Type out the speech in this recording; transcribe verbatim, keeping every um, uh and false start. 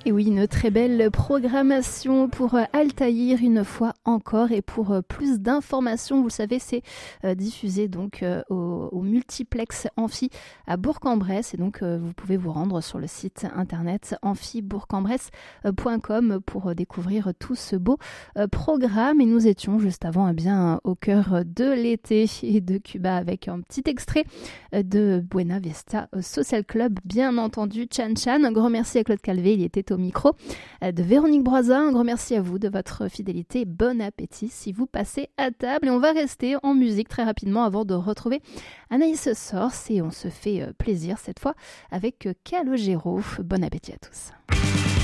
Et oui, une très belle programmation pour Altaïr une fois encore, et pour plus d'informations, vous le savez, c'est euh, diffusé donc euh, au, au multiplex Amphi à Bourg-en-Bresse, et donc euh, vous pouvez vous rendre sur le site internet amphi bourg en bresse point com pour découvrir tout ce beau euh, programme. Et nous étions juste avant eh bien, au cœur de l'été et de Cuba avec un petit extrait de Buena Vista Social Club, bien entendu, Chan Chan. Un grand merci à Claude Calvé, il était au micro, de Véronique Broisin. Un grand merci à vous de votre fidélité. Bon appétit si vous passez à table. Et on va rester en musique très rapidement avant de retrouver Anaïs Source, et on se fait plaisir cette fois avec Calogero. Bon appétit à tous.